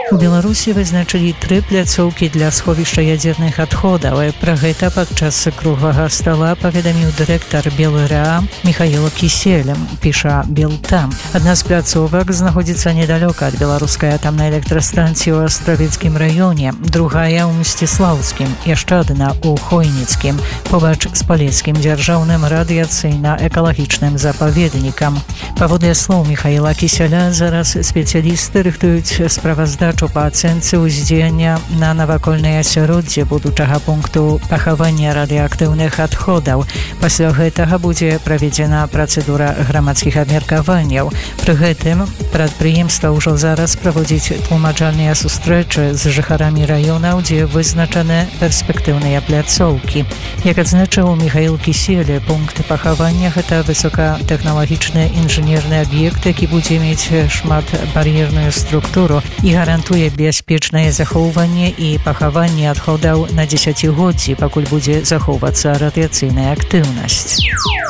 У Беларусі вызначылі 3 пляцоўкі для сховішча ядзерных адходаў. Пра гэта падчас круглага стала паведаміў дырэктар БелРА Михаил Кисель, піша Белта. Адна з пляцовак знаходзіцца недалёка ад беларускай атамнай электрастанцыі ў Астравецкім раёне, другая ў Мсціслаўскім, яшчэ адна ў Хойніцкім, побач з палескім дзяржаўным радыяцыйна-экалагічным запаведнікам. Паводле слоў Михаила Киселя, зараз спецыялісты рыхтуюць справаздачу па ацэнцы ўздзеяння на навакольнае асяроддзе будучага пункту пахавання радыеактыўных адходаў. Пасля гэтага будзе праведзена працэдура грамадскіх абмеркаванняў. Пры гэтым прадпрыемства ўжо зараз праводзіць тлумачальныя сустрэчы з жыхарамі раёнаў, дзе вызначаны перспектыўныя пляцоўкі. Як адзначыў Михаил Кисель, пункт пахавання – гэта высокатэхналагічны інжынерны аб'ект, які будзе мець шматбар'ерную структуру і гарантуе бяспечнае захоўванне і пахаванне адходаў на дзесяцігоддзі, пакуль будзе захоўвацца радыяцыйная актыўнасць.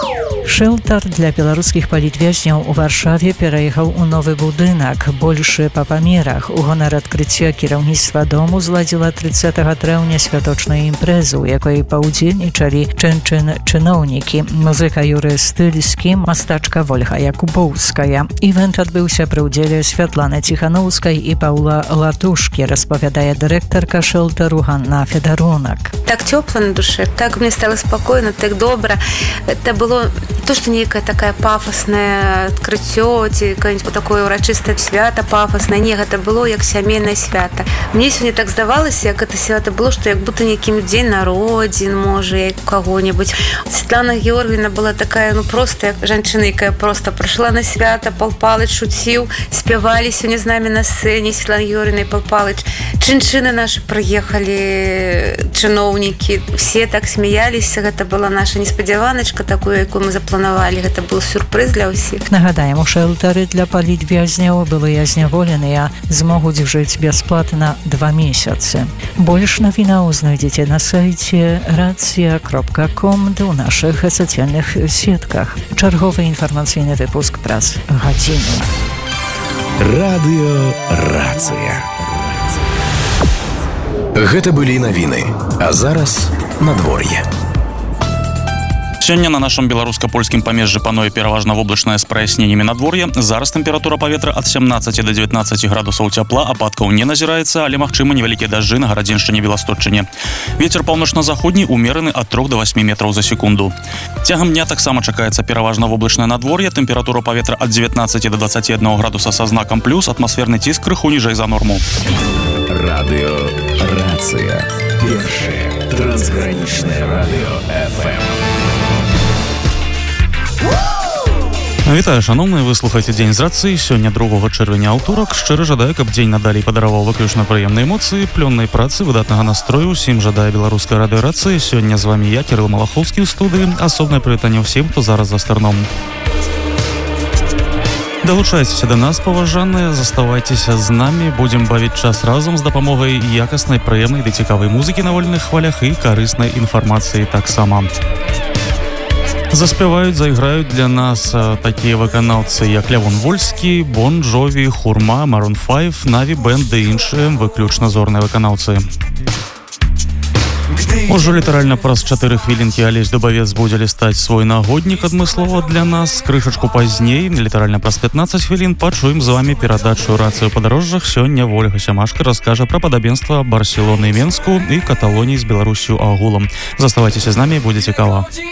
Шэлтар для беларускіх палітвязняў у Варшаве пераехаў у новы будынак, большы па памерах. У гонар адкрыцця кіраўніцтва дому зладзіла 30 траўня святочную імпрэзу, у якой паўдзельнічалі чыноўнікі, музыка Юры Стыльскі, мастачка Вольга Якубоўская. Івент адбыўся пры ўдзеле Святланы Ціханаўскай і Паўла Латушкі, распавядае дырэктарка Шэлтару Ганна Федаронак. Так тепло на душе, так мне стало спокойно, так добро. Это было то, что некая такая пафосное открытие, ці какое-нибудь такое урачыстае свято пафоснае. Не, это было як сямейнае свято. Мне сегодня так здавалася, як это свято было, что як будто неким день народзін, можа, як кого-нибудь. Светлана Георгиевна была такая, просто як жанчына, якая просто пришла на свято, Пал Палыч шуціў, спявалі сегодня з нами на сцене Светлана Георгиевна и Пал Палыч. Чынчыны наши приехали, чыноўнікі, все так смеялись. Это была наша неспадзяваначка такую, якую мы запланавалі. Гэта был сюрприз для ўсіх. Нагадаем, у шэлтары для палітвязняў былыя зняволеныя змогуць жыць бясплатна 2 месяцы. Больш навінаў знойдзеце на сайце racja.com ды ў нашых сацыяльных сетках. Чарговы інфармацыйны выпуск праз гадзіну. Радыё Рацыя. Гэта былі навіны, а зараз надвор'е. Сёння на нашым беларуска-польскім памежжы пануе пераважна воблачнае з праясненнямі надвор'я. Зараз тэмпература паветра ад 17 до 19 градусаў цяпла, ападкаў не назіраецца, але магчыма невялікія дажджы на Гарадзеншчыне, Беластотчыне. Вецер паўночна-заходні ўмераны ад 3 до 8 метраў за секунду. Цягам дня таксама чакаецца пераважна воблачнае надвор'е, тэмпература паветра ад 19 до 21 градуса са знакам плюс, атмасферны ціск крыху ніжэй за норму. Радыё Рацыя. Першае трансгранічнае радыё FM. Вітаю, шановныя, вы слухаеце Дзень з рацыі. Сёння 2 чэрвеня аўторак. Шчыра жадаю, каб дзень надалей падараваў выключна прыемныя эмоцыі, плённай працы, выдатнага настрою. Усім жадаю беларускай радыёрацыі. Сёння з вамі я, Кірыл Малахоўскі, ў студыі. Асобнае прывітанне ўсім, хто зараз за старном. Далучайцеся да нас, паважаныя, заставайцеся з намі, будзем бавіць час разам з дапамогай якаснай, прыемнай ды цікавай музыкі на вольных хвалях і карыснай інфармацыі таксама. Заспяваюць, зайграюць для нас такія выканаўцы, як Лявон Вольскі, Бон Джові, Хурма, Maroon 5, Наві Бэнд ды іншыя выключна зорныя выканаўцы. Ужо літаральна праз 4 хвілінкі Алесь Дубавец будзе лістаць свой нагоднік адмыслова для нас. Крышачку пазней, літаральна праз 15 хвілін, пачуем з вамі перадачу «Рацыю падарожжах». Сёння Ольга Сямашка раскажа пра падабенства Барселоны і Менску і Каталоніі з Беларусю агулам. Заставайцеся з намі, будзе цікава.